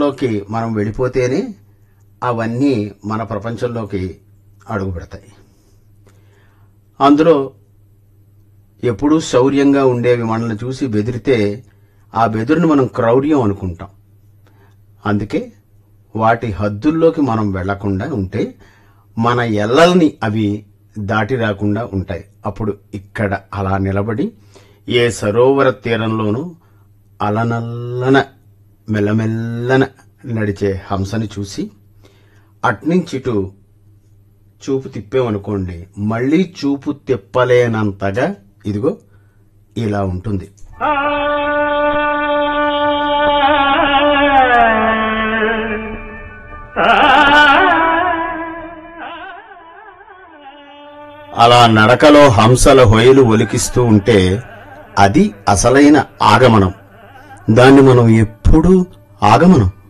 ప్రపంచంలోకి మనం వెళ్ళిపోతేనే అవన్నీ మన ప్రపంచంలోకి అడుగు పెడతాయి. అందులో ఎప్పుడూ శౌర్యంగా ఉండేవి మనల్ని చూసి బెదిరితే ఆ బెదురుని మనం క్రౌర్యం అనుకుంటాం. అందుకే వాటి హద్దుల్లోకి మనం వెళ్లకుండా ఉంటే మన ఎల్లల్ని అవి దాటి రాకుండా ఉంటాయి. అప్పుడు ఇక్కడ అలా నిలబడి ఏ సరోవర తీరంలోనూ అలనల్లన మెల్లమెల్లన నడిచే హంసని చూసి అట్నుంచిటు చూపు తిప్పేమనుకోండి, మళ్లీ చూపు తిప్పలేనంతగా ఇదిగో ఇలా ఉంటుంది. అలా నడకలో హంసల హొయలు ఒలికిస్తూ ఉంటే అది అసలైన ఆగమనం. దాన్ని మనం ఎప్పుడూ ఆగమనం